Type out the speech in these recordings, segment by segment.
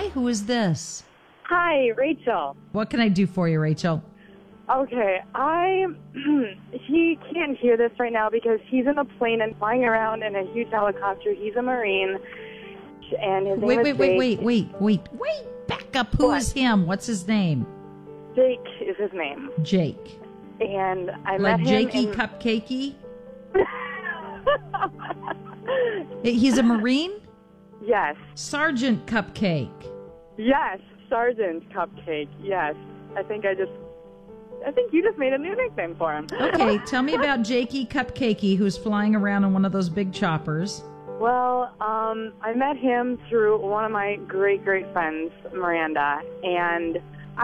Hi, who is this? Hi, Rachel. What can I do for you, Rachel? Okay, he can't hear this right now because he's in a plane and flying around in a huge helicopter. He's a Marine, and his name is Jake. Wait. Back up. Who is him? What's his name? Jake is his name. Jake. And I like met him Jakey Cupcakey? He's a Marine? Yes. Sergeant Cupcake. Yes, Sergeant Cupcake. Yes. I think you just made a new nickname for him. Okay, tell me about Jakey Cupcakey, who's flying around in one of those big choppers. Well, I met him through one of my great friends, Miranda, and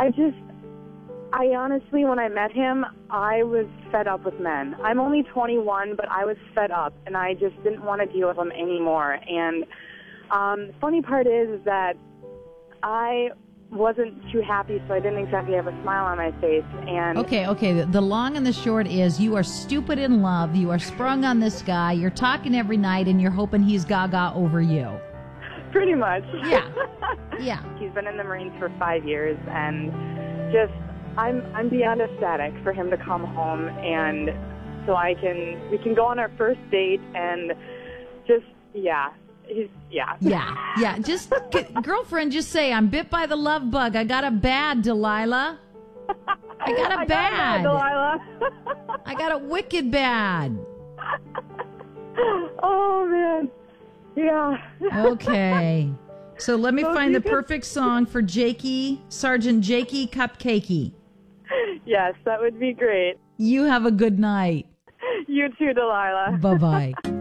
I honestly, when I met him, I was fed up with men. I'm only 21, but I was fed up, and I just didn't want to deal with them anymore. And the funny part is that I wasn't too happy, so I didn't exactly have a smile on my face. And okay. The long and the short is you are stupid in love. You are sprung on this guy. You're talking every night, and you're hoping he's gaga over you. Pretty much. Yeah. He's been in the Marines for 5 years, and just I'm beyond ecstatic for him to come home, and so we can go on our first date, and just Just girlfriend, just say I'm bit by the love bug. I got a bad, Delilah. I got a bad, Delilah. I got a wicked bad. Oh man, yeah. Okay, so let me find the perfect song for Sergeant Jakey Cupcakey. Yes, that would be great. You have a good night. You too, Delilah. Bye-bye.